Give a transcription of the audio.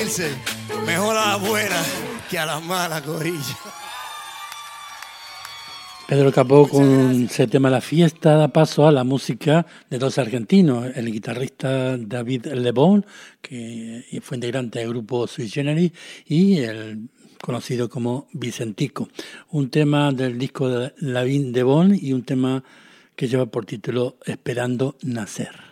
dice, mejor a la buena que a la mala, corilla. Pedro Capó con ese tema La Fiesta da paso a la música de dos argentinos, el guitarrista David Lebón, que fue integrante del grupo Sui Generis, y el conocido como Vicentico. Un tema del disco de Lavín Lebón y un tema que lleva por título Esperando Nacer.